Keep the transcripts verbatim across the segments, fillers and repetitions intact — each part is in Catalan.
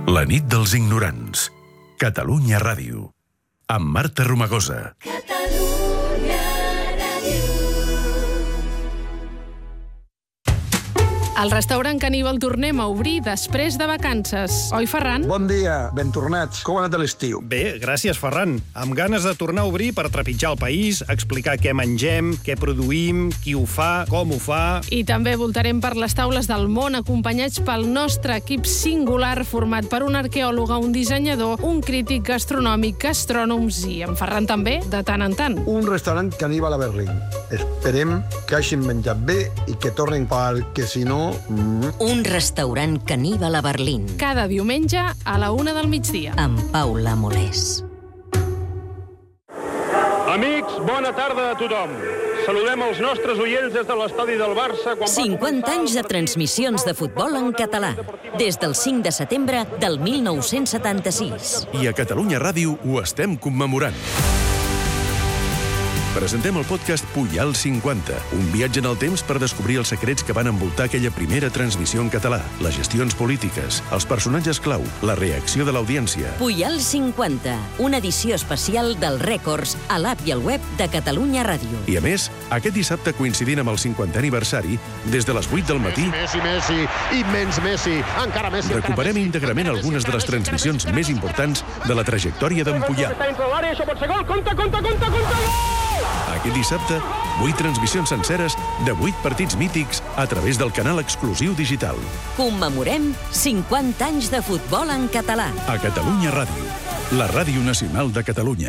La nit dels ignorants. Catalunya Ràdio. Amb Marta Romagosa. Catalunya Ràdio. El restaurant Caníbal tornem a obrir després de vacances. Oi, Ferran? Bon dia, ben tornats. Com ha anat l'estiu? Bé, gràcies, Ferran. Amb ganes de tornar a obrir per trepitjar el país, explicar què mengem, què produïm, qui ho fa, com ho fa... I també voltarem per les taules del món, acompanyats pel nostre equip singular format per un arqueòleg, un dissenyador, un crític gastronòmic, gastrònoms i en Ferran també, de tant en tant. Un restaurant caníbal a Berlín. Esperem que hagin menjat bé i que tornin, perquè si no... Mm. Un restaurant caníbal a Berlín. Cada diumenge a la una del migdia. Amb Paula Molés. Amics, bona tarda a tothom. Saludem els nostres oients des de l'estadi del Barça... Quan cinquanta anys de transmissions de futbol en català. Des del cinc de setembre del mil nou-cents setanta-sis. I a Catalunya Ràdio ho estem commemorant. Presentem el podcast Pujal cinquanta, un viatge en el temps per descobrir els secrets que van envoltar aquella primera transmissió en català, les gestions polítiques, els personatges clau, la reacció de l'audiència. Pujal cinquanta, una edició especial dels rècords a l'app i al web de Catalunya Ràdio. I a més, aquest dissabte coincidint amb el cinquantè aniversari, des de les vuit del matí, Messi, Messi, immens Messi, encara Messi, recuperem íntegrament algunes de les transmissions més importants de la trajectòria d'en Pujal. Això pot ser gol, compte, compte, compte, compte, gol! Aquest dissabte, vuit transmissions senceres de vuit partits mítics a través del canal exclusiu digital. Commemorem cinquanta anys de futbol en català. A Catalunya Ràdio, la ràdio nacional de Catalunya.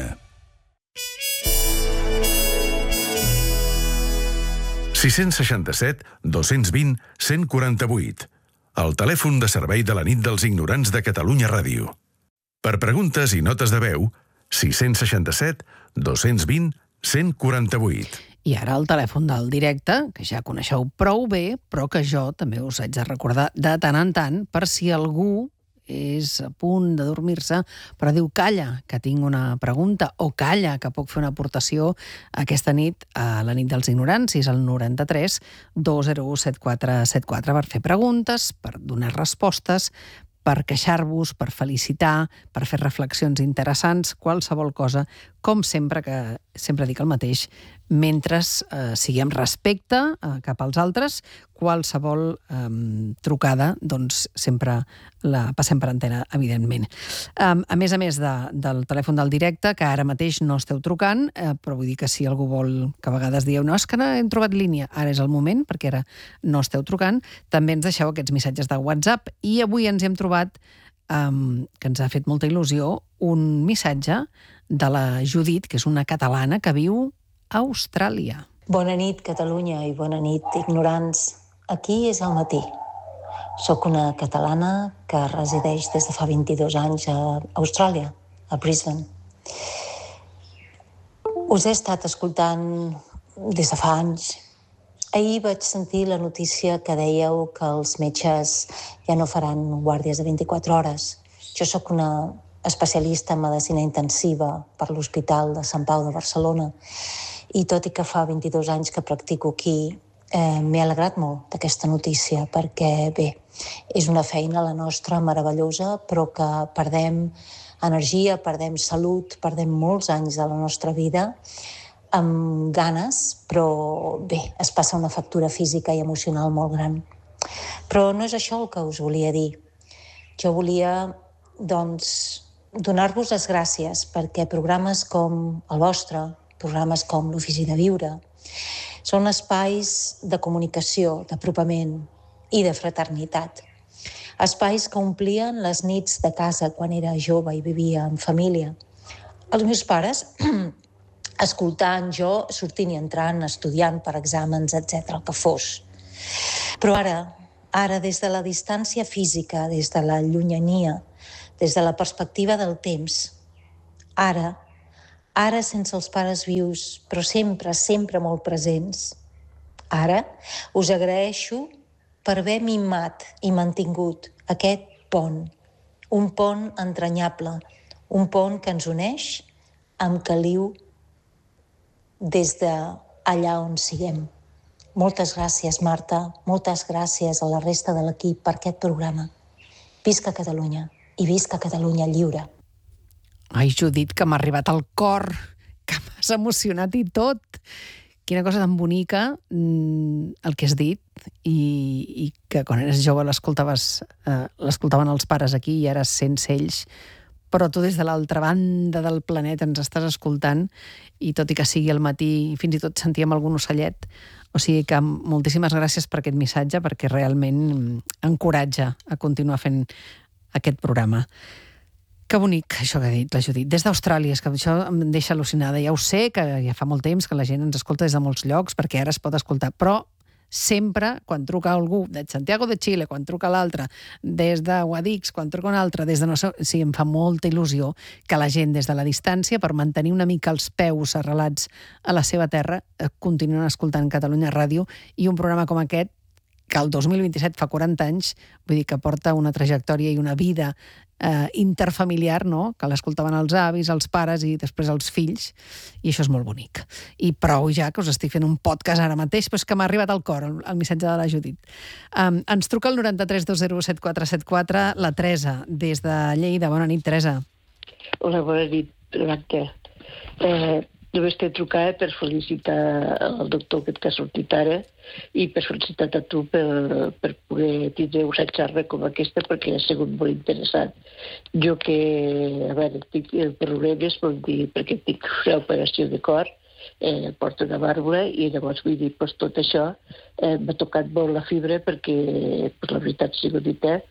sis seixanta set dos-cents vint cent quaranta-vuit. El telèfon de servei de la nit dels ignorants de Catalunya Ràdio. Per preguntes i notes de veu, sis seixanta set dos-cents vint cent quaranta-vuit. I ara el telèfon del directe, que ja coneixeu prou bé, però que jo també us haig de recordar de tant en tant, per si algú és a punt de dormir-se, però diu calla, que tinc una pregunta, o calla, que puc fer una aportació aquesta nit a la nit dels ignorants, és el noranta-tres dos zero u set quatre set quatre, per fer preguntes, per donar respostes, per queixar-vos, per felicitar, per fer reflexions interessants, qualsevol cosa, com sempre, que sempre dic el mateix, mentre eh, siguem respecte eh, cap als altres, qualsevol eh, trucada, doncs sempre la passem per antena, evidentment. Eh, a més a més de, del telèfon del directe, que ara mateix no esteu trucant, eh, però vull dir que si algú vol, que a vegades dieu, no, és que no hem trobat línia, ara és el moment, perquè ara no esteu trucant, també ens deixeu aquests missatges de WhatsApp, i avui ens hem trobat, eh, que ens ha fet molta il·lusió, un missatge de la Judit, que és una catalana que viu a Austràlia. Bona nit, Catalunya, i bona nit, ignorants. Aquí és el matí. Soc una catalana que resideix des de fa vint-i-dos anys a Austràlia, a Brisbane. Us he estat escoltant des de fa anys. Ahir vaig sentir la notícia que dèieu que els metges ja no faran guàrdies de vint-i-quatre hores. Jo sóc una especialista en medicina intensiva per l'Hospital de Sant Pau de Barcelona, i tot i que fa vint-i-dos anys que practico aquí, eh, m'he alegrat molt d'aquesta notícia, perquè, bé, és una feina la nostra meravellosa, però que perdem energia, perdem salut, perdem molts anys de la nostra vida amb ganes, però, bé, es passa una factura física i emocional molt gran. Però no és això el que us volia dir. Jo volia, doncs, donar-vos les gràcies perquè programes com el vostre, programes com l'Ofici de Viure, són espais de comunicació, d'apropament i de fraternitat. Espais que omplien les nits de casa quan era jove i vivia en família. Els meus pares, escoltant jo, sortint i entrant, estudiant per exàmens, etcètera, el que fos. Però ara, ara des de la distància física, des de la llunyania, des de la perspectiva del temps, ara, ara sense els pares vius, però sempre, sempre molt presents, ara us agraeixo per haver mimat i mantingut aquest pont, un pont entranyable, un pont que ens uneix amb caliu des d'allà on siguem. Moltes gràcies, Marta, moltes gràcies a la resta de l'equip per aquest programa. Visca Catalunya! i visca Catalunya lliure. Ai, Judit, que m'ha arribat al cor, que m'has emocionat i tot. Quina cosa tan bonica el que has dit i, i que quan eres jove l'escoltaves, eh, l'escoltaven els pares aquí i ara sents ells, però tu des de l'altra banda del planeta ens estàs escoltant i tot i que sigui al matí fins i tot sentíem algun ocellet. O sigui que moltíssimes gràcies per aquest missatge perquè realment encoratja a continuar fent aquest programa. Que bonic, això que ha dit la Judit. Des d'Austràlia, és que això em deixa al·lucinada. Ja ho sé, que ja fa molt temps que la gent ens escolta des de molts llocs, perquè ara es pot escoltar, però sempre, quan truca algú de Santiago de Chile, quan truca l'altre des de Guadix, quan truca un altre des de no sé... Sí, em fa molta il·lusió que la gent des de la distància, per mantenir una mica els peus arrelats a la seva terra, continuen escoltant Catalunya Ràdio i un programa com aquest, que el dos mil vint-i-set fa quaranta anys, vull dir que porta una trajectòria i una vida eh, interfamiliar, no? Que l'escoltaven els avis, els pares i després els fills, i això és molt bonic. I prou ja que us estic fent un podcast ara mateix, però és que m'ha arribat al cor el, el missatge de la Judit. Um, ens truca el noranta-tres dos zero set quatre set quatre la Teresa, des de Lleida. Bona nit, Teresa. Hola, bona nit, Blanca. Eh, només t'he trucat per felicitar el doctor aquest que ha sortit ara i per felicitar a tu per, per poder tindre una xarra com aquesta perquè ha sigut molt interessant. Jo que, a veure, tinc problemes, vol dir, perquè tinc una operació de cor, eh, porto una vàlvula i llavors vull dir, doncs tot això eh, m'ha tocat molt la fibra perquè, per la veritat, si ho dit, eh,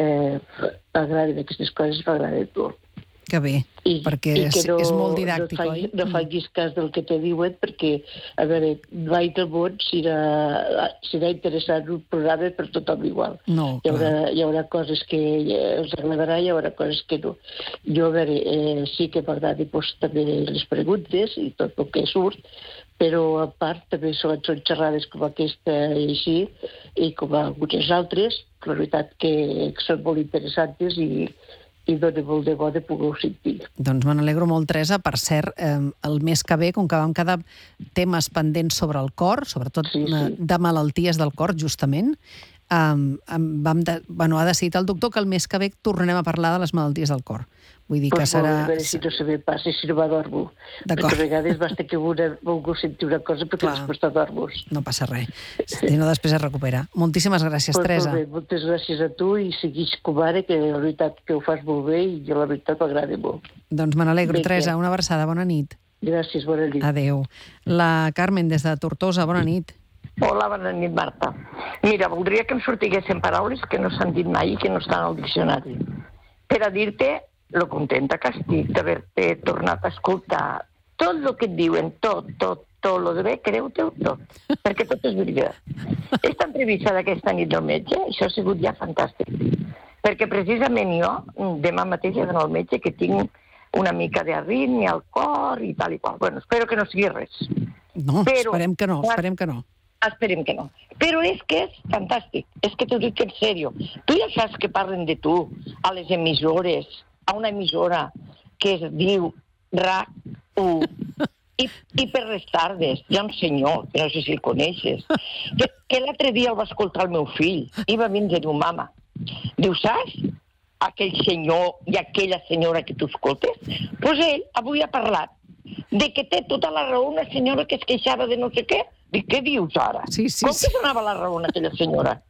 m'agraden aquestes coses, m'agraden molt. Que bé, I, perquè i és, no, és molt didàctic, no oi? No facis cas del que te diuen, perquè, a veure, mai del món serà, serà interessant un programa per tothom igual. No, hi, haurà, hi haurà coses que els agradarà, hi haurà coses que no. Jo, a veure, eh, sí que m'agrada pues, també les preguntes i tot el que surt, però a part també són, són xerrades com aquesta i així, i com algunes altres, la veritat que, que són molt interessantes i i dona molt de bo de poder-ho sentir. Doncs me n'alegro molt, Teresa. Per cert, eh, el mes que ve, com que vam quedar temes pendents sobre el cor, sobretot sí, sí. de malalties del cor, justament, eh, vam de, bueno, ha decidit el doctor que el mes que ve tornarem a parlar de les malalties del cor. Vull dir que pues serà... A veure si no se me passa, si no m'adormo. Perquè a vegades basta que una vulgui sentir una cosa perquè Clar. després t'adormos. No passa res. Si no, després es recupera. Moltíssimes gràcies, pues Teresa. Bé, moltes gràcies a tu i seguix com ara, que la veritat que ho fas molt bé i jo la veritat m'agrada molt. Doncs me n'alegro, Teresa. Una abraçada. Bona nit. Gràcies, bona nit. Adéu. La Carmen, des de Tortosa. Bona nit. Hola, bona nit, Marta. Mira, voldria que em sortiguessin paraules que no s'han dit mai i que no estan al diccionari. Per a dir-te lo contenta que estic d'haver-te tornat a escoltar tot el que et diuen, tot, tot, tot, lo de bé, creu-te-ho tot, perquè tot és veritat. Esta entrevista d'aquesta nit del metge, això ha sigut ja fantàstic, perquè precisament jo, demà mateix he d'anar al metge, que tinc una mica d'arrítmia al cor i tal i qual. Bueno, espero que no sigui res. No, Però, esperem que no, esperem que no. Esperem que no. Però és que és fantàstic, és que t'ho dic en sèrio. Tu ja saps que parlen de tu a les emissores, a una emissora que es diu R A C u i, i per les tardes hi ha un senyor, que no sé si el coneixes, que, que l'altre dia el va escoltar el meu fill i va vindre i diu, mama, diu, saps aquell senyor i aquella senyora que tu escoltes? Doncs pues ell avui ha parlat de que té tota la raó una senyora que es queixava de no sé què. Dic, què dius ara? Sí, sí, Com sí. que donava la raó a aquella senyora?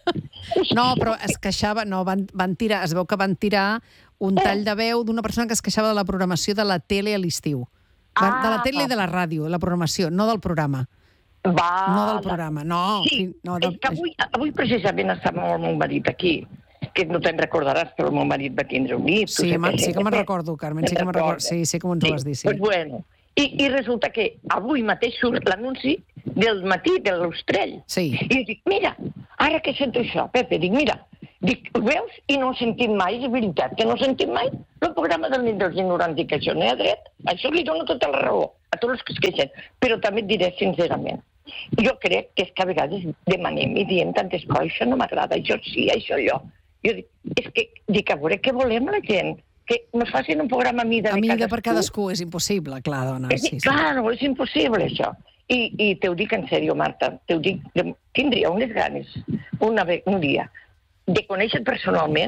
No, però es queixava, no, van, van tirar, es veu que van tirar un tall de veu d'una persona que es queixava de la programació de la tele a l'estiu. Ah, de la tele i de la ràdio, la programació, no del programa. Va, no del programa, no. Sí, no del... és que avui, avui precisament estava el meu marit aquí, que no te'n recordaràs, però el meu marit va tindre un nit. Sí, man, sí que me'n recordo, Carmen, sí que me'n recordo. Sí, sí que m'ho sí, vas dir, sí. Pues bueno, i, i resulta que avui mateix surt l'anunci del matí de l'Ostrell. Sí. I dic, mira, ara que sento això, Pepe, dic, mira, dic, ho veus? I no ho sentim mai, és veritat, que no ho sentim mai. El programa del nit dels ignorants, que això no hi ha dret, això li dono tota la raó a tots els que es queixen. Però també et diré sincerament, jo crec que és que a vegades demanem i diem tantes coses, això no m'agrada, això sí, això jo. Jo dic, és que, dic, a veure, què volem la gent? Que ens facin un programa a mida de cadascú. A mida per cadascú és impossible, clar, dona. És, sí, clar, sí. No, és impossible, això. I, i te ho dic en sèrio, Marta, te ho dic, tindria unes ganes una, un dia de conèixer personalment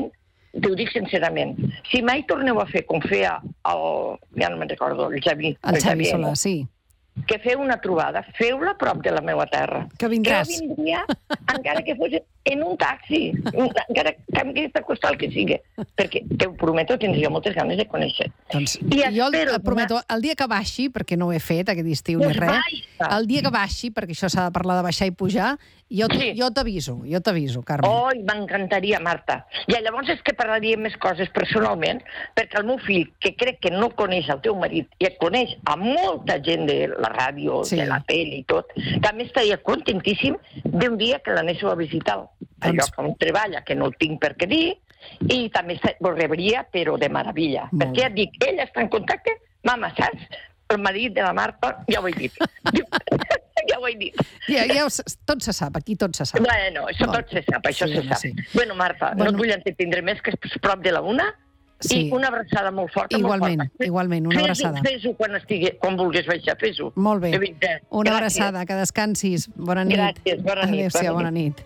t'ho dic sincerament, si mai torneu a fer com feia el... ja no me'n recordo, el Xavi. El Xavi Solà, sí. Que feu una trobada, feu-la a prop de la meva terra. Que vindràs. Que vindria, encara que fos en un taxi, encara que em hagués de costar el que sigui, perquè, t'ho prometo, tindria moltes ganes de conèixer. Doncs I jo el, espero et prometo, el dia que baixi, perquè no ho he fet aquest estiu ni Pues res, baixa. el dia que baixi, perquè això s'ha de parlar de baixar i pujar, jo, Sí. jo t'aviso, jo t'aviso, Carme. Oh, m'encantaria, Marta. I llavors és que parlaríem més coses personalment, perquè el meu fill, que crec que no coneix el teu marit i et coneix a molta gent de la ràdio, Sí. de la tele i tot, també estaria contentíssim d'un dia que l'anéssiu a visitar. Allò Doncs- que on treballa, que no el tinc per què dir, i també esta- ho rebria, però de meravella. Molt Perquè ja et dic, ell està en contacte, mama, saps? El marit de la Marta, ja ho he dit. Diu, ja ho he dit. Ja, ja ho, s- tot se sap, aquí tot se sap. Bueno, això Molt. tot se sap, això Sí, se home, sap. sí. Bueno, Marta, Bueno. no et vull entretindre més, que és prop de la una, Sí. i una abraçada molt forta, Igualment, molt forta. igualment, una Fes-ho, abraçada. Fes-ho quan, estigui, quan vulguis baixar, fes-ho. Molt bé. De veritat. Una Gràcies. abraçada, que descansis. Bona nit. Gràcies, bona nit, Adéu-siau, bona bona nit.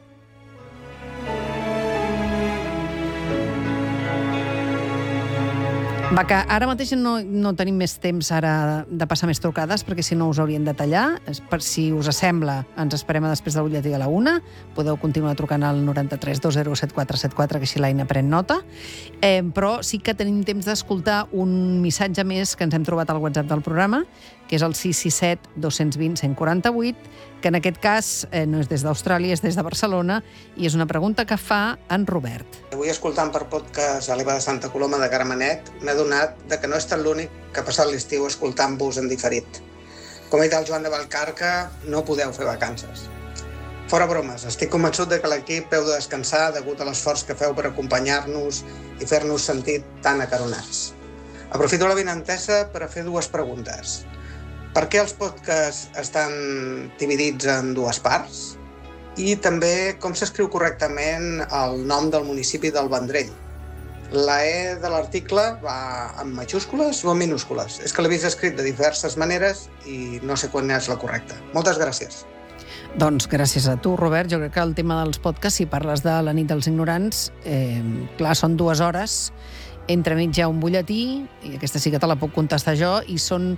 Va, que ara mateix no, no tenim més temps ara de passar més trucades, perquè si no us haurien de tallar. És per si us sembla, ens esperem a després del butlletí de la una. Podeu continuar trucant al noranta-tres dos zero set quatre set quatre, que així l'Aina pren nota. Eh, però sí que tenim temps d'escoltar un missatge més que ens hem trobat al WhatsApp del programa, que és el sis sis set dos dos zero un un quatre vuit, que en aquest cas eh, no és des d'Austràlia, és des de Barcelona, i és una pregunta que fa en Robert. Avui, escoltant per podcast a l'Eva de Santa Coloma de Gramenet, m'he adonat de que no he estat l'únic que ha passat l'estiu escoltant-vos en diferit. Com ha dit el Joan de Valcarca, no podeu fer vacances. Fora bromes, estic convençut de que l'equip heu de descansar degut a l'esforç que feu per acompanyar-nos i fer-nos sentir tan acaronats. Aprofito la vinentesa per a fer dues preguntes. Per què els podcasts estan dividits en dues parts? I també com s'escriu correctament el nom del municipi del Vendrell. La E de l'article va en majúscules o en minúscules? És que l'he vist escrit de diverses maneres i no sé quan és la correcta. Moltes gràcies. Doncs gràcies a tu, Robert. Jo crec que el tema dels podcasts, si parles de la nit dels ignorants, eh, clar, són dues hores, entremig hi ha un butlletí, i aquesta sí que te la puc contestar jo, i són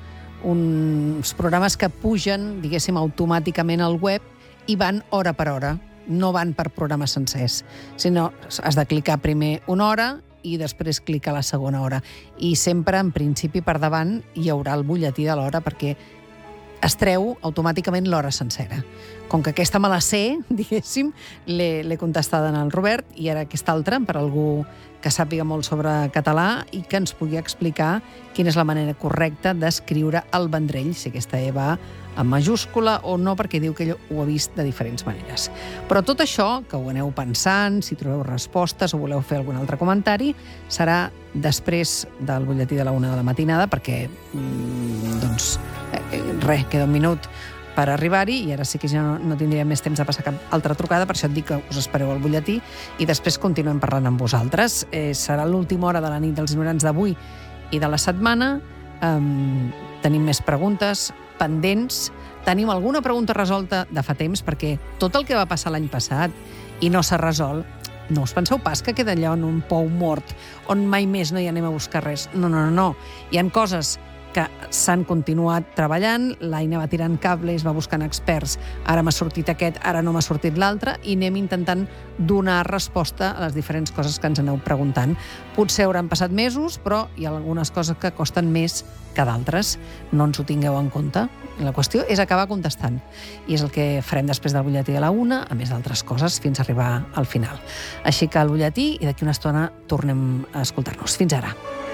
uns programes que pugen, diguéssim, automàticament al web i van hora per hora, no van per programes sencers, sinó has de clicar primer una hora i després clicar la segona hora. I sempre, en principi, per davant hi haurà el butlletí de l'hora, perquè es treu automàticament l'hora sencera. Com que aquesta me la sé, diguéssim, l'he l'he contestada en el Robert, i ara aquesta altra, per algú que sàpiga molt sobre català i que ens pugui explicar quina és la manera correcta d'escriure el Vendrell, si aquesta E va en majúscula o no, perquè diu que ell ho ha vist de diferents maneres. Però tot això, que ho aneu pensant, si trobeu respostes o voleu fer algun altre comentari, serà després del butlletí de la una de la matinada, perquè, mm, doncs, eh, res, queda un minut per arribar-hi, i ara sí que ja no, no tindria més temps de passar cap altra trucada, per això et dic que us espereu al butlletí i després continuem parlant amb vosaltres. Eh, serà l'última hora de la nit dels ignorants d'avui i de la setmana. Um, tenim més preguntes pendents. Tenim alguna pregunta resolta de fa temps, perquè tot el que va passar l'any passat i no s'ha resolt, no us penseu pas que queda allò en un pou mort on mai més no hi anem a buscar res. No, no, no, no. Hi ha coses que s'han continuat treballant, l'Aina va tirant cables, va buscant experts, ara m'ha sortit aquest, ara no m'ha sortit l'altre, i anem intentant donar resposta a les diferents coses que ens aneu preguntant. Potser hauran passat mesos, però hi ha algunes coses que costen més que d'altres. No ens ho tingueu en compte. La qüestió és acabar contestant. I és el que farem després del butlletí de la una, a més d'altres coses, fins a arribar al final. Així que el butlletí, i d'aquí una estona tornem a escoltar-nos. Fins ara.